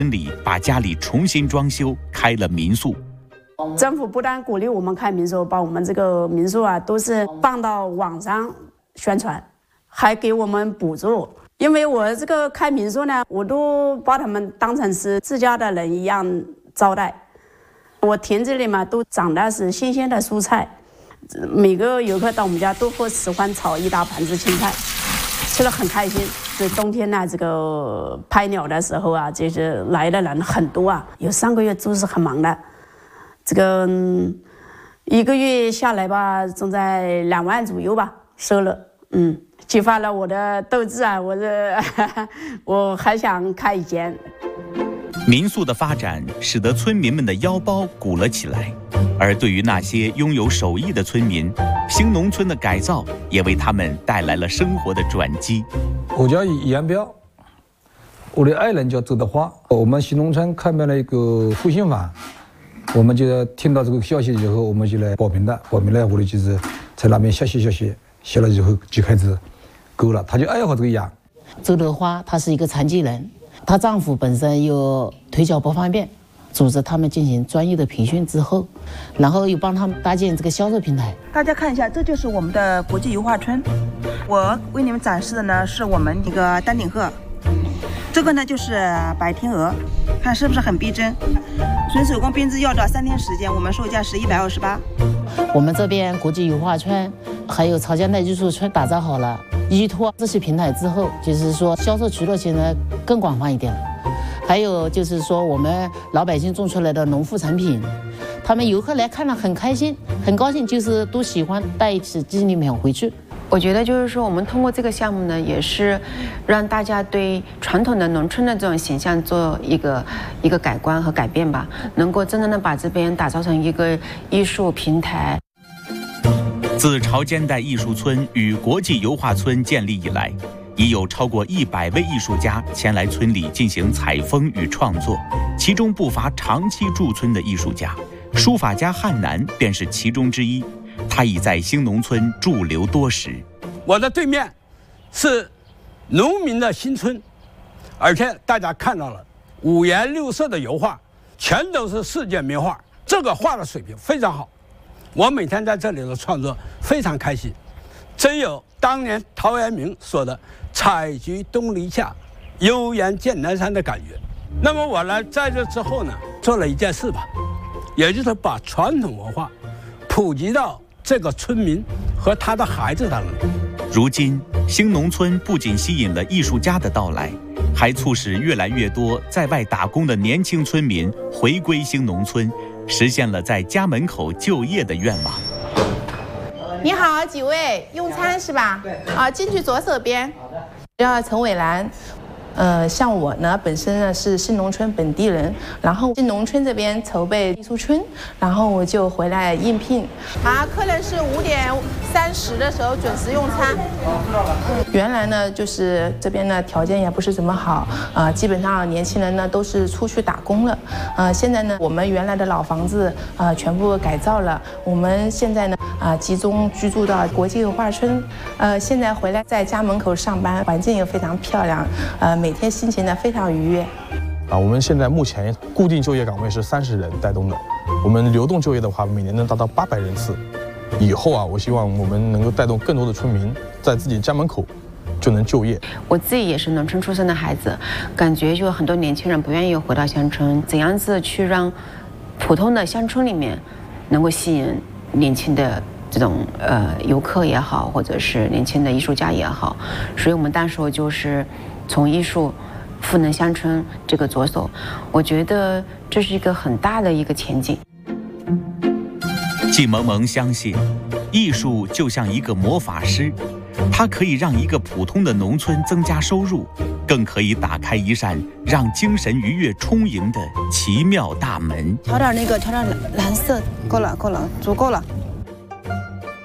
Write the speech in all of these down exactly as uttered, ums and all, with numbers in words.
村里把家里重新装修，开了民宿。 政府不但鼓励我们开民宿，把我们这个民宿啊都是放到网上宣传，还给我们补助。因为我这个开民宿呢，我都把他们当成是自家的人一样招待。我田子里嘛都长的是新鲜的蔬菜，每个游客到我们家都会喜欢炒一大盘子青菜，吃得很开心。所以冬天呢，这个拍鸟的时候啊，就是来的人很多啊，有三个月都是很忙的。这个、嗯、一个月下来吧，总在两万左右吧收了，嗯，激发了我的斗志啊！我这我还想开一间。 民宿的发展使得村民们的腰包鼓了起来，而对于那些拥有手艺的村民，兴农村的改造也为他们带来了生活的转机。 我叫杨彪，我的爱人叫周德华。我们兴农村开办了一个复兴坊。我们就听到这个消息以后，我们就来报名的。报名了，我的就是在那边学习学习，学了以后就开始够了。他就爱好这个羊。 周德华她是一个残疾人，她丈夫本身又腿脚不方便，组织他们进行专业的培训之后，然后又帮他们搭建这个销售平台。 大家看一下，这就是我们的国际油画村。我为你们展示的呢是我们一个丹顶鹤，这个呢就是白天鹅，看是不是很逼真？纯手工编织要到三天时间，我们售价是一百二十八。 我们这边国际油画村还有潮江带艺术村打造好了，依托这些平台之后，就是说销售渠道现在更广泛一点了。还有就是说我们老百姓种出来的农副产品，他们游客来看了很开心，很高兴，就是都喜欢带一起纪念品回去。 我觉得就是说，我们通过这个项目呢，也是让大家对传统的农村的这种形象做一个一个改观和改变吧，能够真正的把这边打造成一个艺术平台。 自潮间带艺术村与国际油画村建立以来，已有超过一百位艺术家前来村里进行采风与创作，其中不乏长期驻村的艺术家，书法家汉南便是其中之一。他已在兴农村驻留多时。 我的对面是农民的新村，而且大家看到了五颜六色的油画，全都是世界名画，这个画的水平非常好。我每天在这里的创作非常开心，真有当年陶渊明说的“采菊东篱下，悠然见南山”的感觉。那么我呢，在这之后呢，做了一件事吧，也就是把传统文化普及到这个村民和他的孩子当中。 如今，兴农村不仅吸引了艺术家的到来，还促使越来越多在外打工的年轻村民回归兴农村，实现了在家门口就业的愿望。 你好，几位用餐是吧？对。啊，进去左手边。好的。叫陈伟兰。呃，像我呢，本身呢是兴农村本地人，然后兴农村这边筹备艺术村，然后我就回来应聘。啊，客人是五点三十的时候准时用餐。哦，知道了。原来呢，就是这边呢条件也不是怎么好，啊、呃，基本上年轻人呢都是出去打工了。呃，现在呢，我们原来的老房子啊、呃、全部改造了，我们现在呢啊、呃、集中居住到国际油画村。呃，现在回来在家门口上班，环境也非常漂亮。呃。每天心情呢非常愉悦。 啊，我们现在目前固定就业岗位是三十人带动的，我们流动就业的话，每年能达到八百人次。以后啊，我希望我们能够带动更多的村民在自己家门口就能就业。 我自己也是农村出生的孩子，感觉就很多年轻人不愿意回到乡村，怎样子去让普通的乡村里面能够吸引年轻的这种呃游客也好，或者是年轻的艺术家也好，所以我们当时就是从艺术赋能乡村这个着手，我觉得这是一个很大的一个前景。 季萌萌相信，艺术就像一个魔法师，它可以让一个普通的农村增加收入，更可以打开一扇让精神愉悦充盈的奇妙大门。 调点那个，调点蓝蓝色，够了，够了，足够了。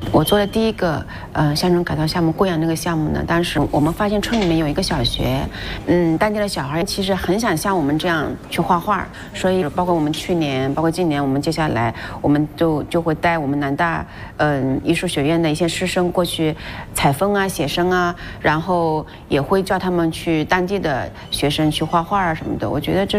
我做的第一个呃乡村改造项目贵阳那个项目呢，当时我们发现村里面有一个小学，嗯，当地的小孩其实很想像我们这样去画画，所以包括我们去年，包括今年，我们接下来我们就就会带我们南大嗯、呃、艺术学院的一些师生过去采风啊、写生啊，然后也会叫他们去当地的学生去画画啊什么的。我觉得这。